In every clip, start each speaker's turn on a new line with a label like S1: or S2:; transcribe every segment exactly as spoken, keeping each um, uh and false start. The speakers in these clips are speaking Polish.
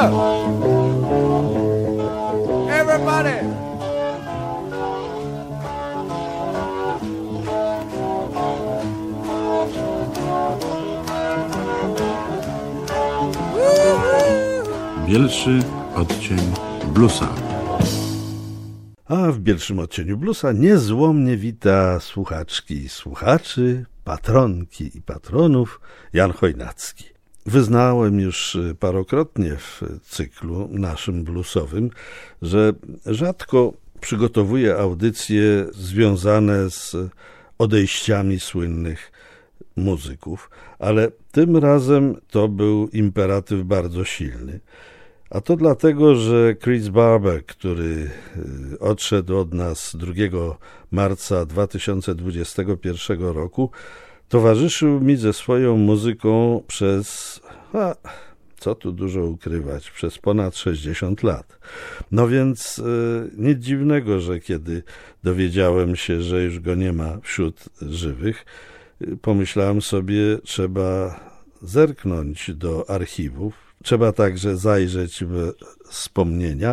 S1: up. Everybody.
S2: Bielszy odcień bluesa.
S3: A w Bielszym odcieniu bluesa niezłomnie wita słuchaczki i słuchaczy, patronki i patronów Jan Chojnacki. Wyznałem już parokrotnie w cyklu naszym bluesowym, że rzadko przygotowuję audycje związane z odejściami słynnych muzyków, ale tym razem to był imperatyw bardzo silny. A to dlatego, że Chris Barber, który odszedł od nas drugiego marca dwa tysiące dwudziestego pierwszego roku, towarzyszył mi ze swoją muzyką przez, a, co tu dużo ukrywać, przez ponad sześćdziesiąt lat. No więc y, nic dziwnego, że kiedy dowiedziałem się, że już go nie ma wśród żywych, y, pomyślałem sobie, trzeba zerknąć do archiwów, trzeba także zajrzeć w wspomnienia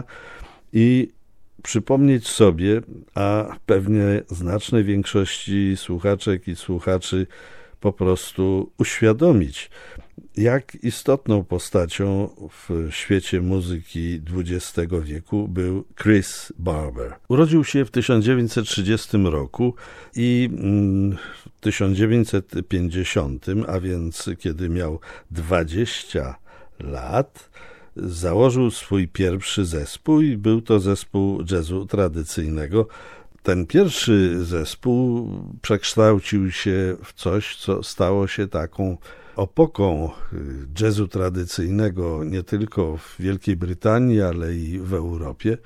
S3: i przypomnieć sobie, a pewnie znacznej większości słuchaczek i słuchaczy po prostu uświadomić, jak istotną postacią w świecie muzyki dwudziestego wieku był Chris Barber. Urodził się w tysiąc dziewięćset trzydziestym roku i w tysiąc dziewięćset pięćdziesiątym, a więc kiedy miał dwadzieścia lat, założył swój pierwszy zespół i był to zespół jazzu tradycyjnego. Ten pierwszy zespół przekształcił się w coś, co stało się taką opoką jazzu tradycyjnego nie tylko w Wielkiej Brytanii, ale i w Europie.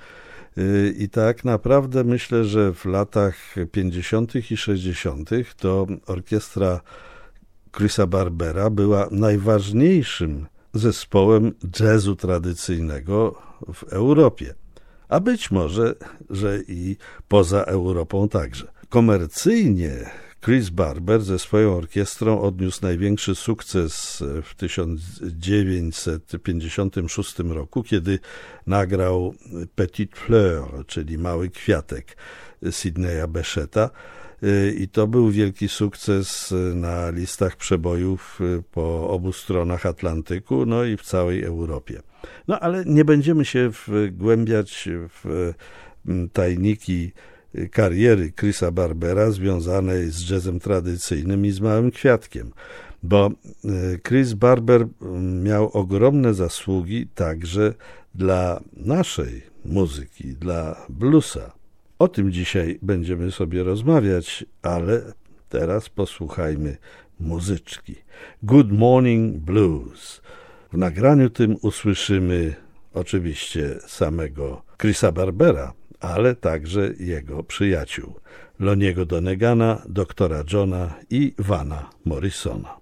S3: I tak naprawdę myślę, że w latach pięćdziesiątych i sześćdziesiątych to orkiestra Chrisa Barbera była najważniejszym zespołem jazzu tradycyjnego w Europie, a być może, że i poza Europą także. Komercyjnie Chris Barber ze swoją orkiestrą odniósł największy sukces w tysiąc dziewięćset pięćdziesiątym szóstym roku, kiedy nagrał Petite Fleur, czyli Mały Kwiatek Sydneya Becheta. I to był wielki sukces na listach przebojów po obu stronach Atlantyku, no i w całej Europie. No ale nie będziemy się wgłębiać w tajniki kariery Chrisa Barbera związanej z jazzem tradycyjnym i z Małym Kwiatkiem, bo Chris Barber miał ogromne zasługi także dla naszej muzyki, dla bluesa. O tym dzisiaj będziemy sobie rozmawiać, ale teraz posłuchajmy muzyczki. Good Morning Blues. W nagraniu tym usłyszymy oczywiście samego Chrisa Barbera, ale także jego przyjaciół, Lonniego Donegana, doktora Johna i Vana Morrisona.